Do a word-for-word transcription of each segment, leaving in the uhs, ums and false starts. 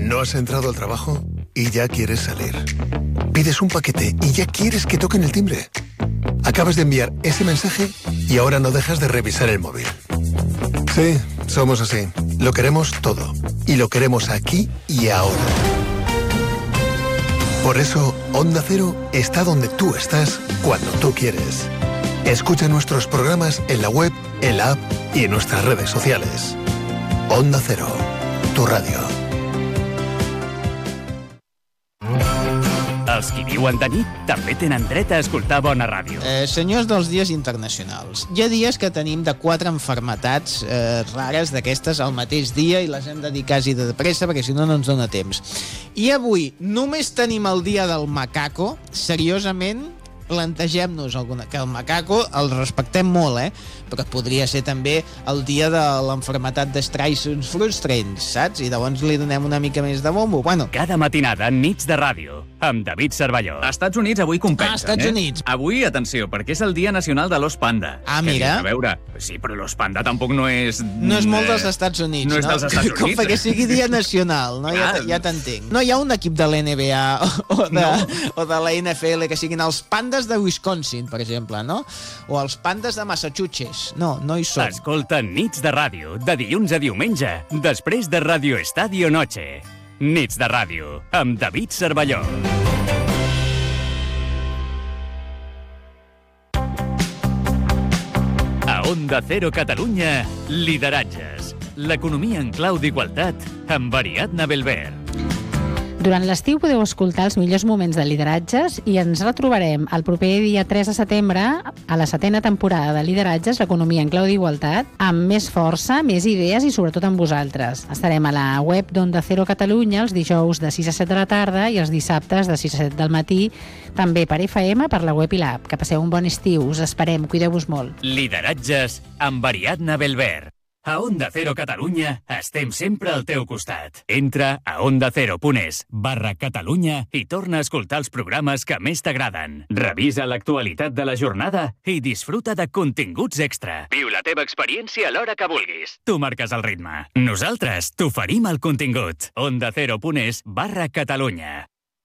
¿No has entrado al trabajo y ya quieres salir? Pides un paquete y ya quieres que toquen el timbre. Acabas de enviar ese mensaje y ahora no dejas de revisar el móvil. Sí, somos así. Lo queremos todo. Y lo queremos aquí y ahora. Por eso, Onda Cero está donde tú estás cuando tú quieres. Escucha nuestros programas en la web, en la app y en nuestras redes sociales. Onda Cero, tu radio. Els qui viuen de nit també tenen dret a escoltar bona ràdio. Eh, senyors dels dies internacionals, hi ha dies que tenim de quatre enfermetats eh, rares d'aquestes al mateix dia i les hem de dir quasi de pressa perquè si no no ens dona temps. I avui només tenim el dia del macaco. Seriosament, plantegem-nos alguna, que el macaco el respectem molt, eh? Però podria ser també el dia de l'enfermetat d'Streisons Frustrens, saps? I llavors li donem una mica més de bombo. Bueno. Cada matinada, nits de ràdio, amb David Cervelló. A Estats Units avui compensen, ah, Estats eh? Units. Avui, atenció, perquè és el Dia Nacional de l'Os Panda. Ah, mira. A veure, sí, però l'Os Panda tampoc no és... No és molt dels Estats Units, no? No és dels Estats Units. Com perquè sigui dia nacional, no? Ja, ja t'entenc. No hi ha un equip de l'N B A o de, no. o de la N F L que siguin els pandes de Wisconsin, per exemple, no? O els pandes de Massachusetts. No, no hi són. Escolta Nits de Ràdio, de dilluns a diumenge, després de Radio Estadio Noche. Nits de Ràdio, amb David Cervelló. A Onda Cero Catalunya, lideratges. L'economia en clau d'igualtat, amb Ariadna Belver. Durant l'estiu podeu escoltar els millors moments de lideratges i ens retrobarem el proper dia tres de setembre a la setena temporada de Lideratges, l'economia en clau d'igualtat, amb més força, més idees i sobretot amb vosaltres. Estarem a la web d'Onda Cero Catalunya els dijous de sis a set de la tarda i els dissabtes de sis a set del matí, també per F M, per la web i l'app. Que passeu un bon estiu, us esperem, cuideu-vos molt. Lideratges amb Ariadna Belver. A Onda Cero Catalunya estem sempre al teu costat. Entra a ondacero.es barra Catalunya i torna a escoltar els programes que més t'agraden. Revisa l'actualitat de la jornada i disfruta de continguts extra. Viu la teva experiència a l'hora que vulguis. Tu marques el ritme. Nosaltres t'oferim el contingut. ondacero.es barra Catalunya.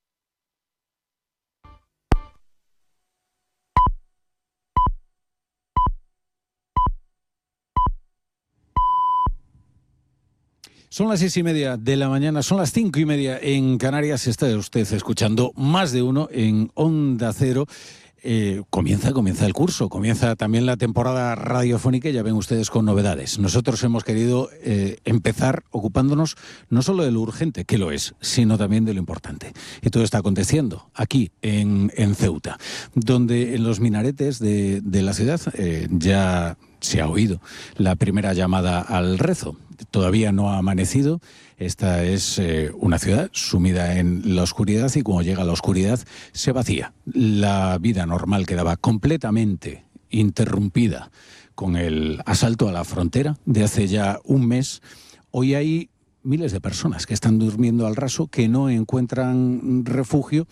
Son las seis y media de la mañana, son las cinco y media en Canarias. Está usted escuchando Más de Uno en Onda Cero. Eh, comienza, comienza el curso, comienza también la temporada radiofónica y ya ven ustedes con novedades. Nosotros hemos querido eh, empezar ocupándonos no solo de lo urgente, que lo es, sino también de lo importante. Y todo está aconteciendo aquí en, en Ceuta, donde en los minaretes de, de la ciudad eh, ya se ha oído la primera llamada al rezo. Todavía no ha amanecido. Esta es eh, una ciudad sumida en la oscuridad y cuando llega la oscuridad se vacía. La vida normal quedaba completamente interrumpida con el asalto a la frontera de hace ya un mes. Hoy hay miles de personas que están durmiendo al raso, que no encuentran refugio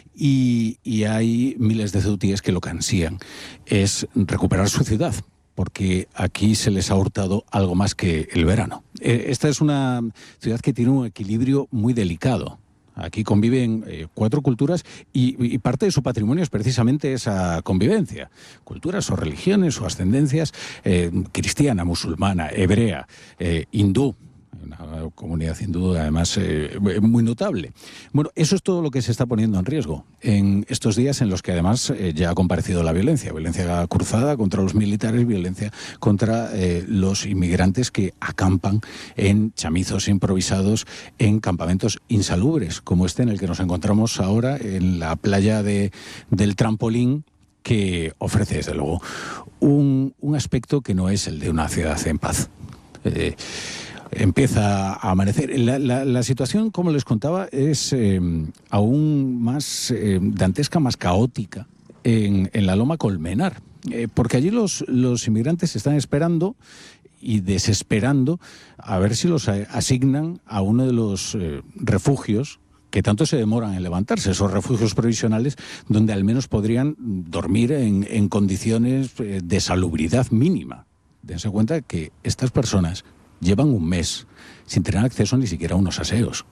y, y hay miles de ceutíes que lo que ansían es recuperar su ciudad, porque aquí se les ha hurtado algo más que el verano. Esta es una ciudad que tiene un equilibrio muy delicado. Aquí conviven eh, cuatro culturas y, y parte de su patrimonio es precisamente esa convivencia. Culturas o religiones o ascendencias, eh, cristiana, musulmana, hebrea, eh, hindú. Una comunidad hindú además eh, muy notable. Bueno, eso es todo lo que se está poniendo en riesgo en estos días en los que además eh, ya ha comparecido la violencia, violencia cruzada contra los militares, violencia contra eh, los inmigrantes que acampan en chamizos improvisados, en campamentos insalubres, como este en el que nos encontramos ahora en la playa de, del Trampolín, que ofrece desde luego un, un aspecto que no es el de una ciudad en paz. Eh, Empieza a amanecer. La, la, la situación, como les contaba, es eh, aún más eh, dantesca, más caótica en, en la Loma Colmenar, eh, porque allí los, los inmigrantes están esperando y desesperando a ver si los asignan a uno de los eh, refugios que tanto se demoran en levantarse, esos refugios provisionales donde al menos podrían dormir en, en condiciones de salubridad mínima. Dense cuenta que estas personas llevan un mes sin tener acceso ni siquiera a unos aseos.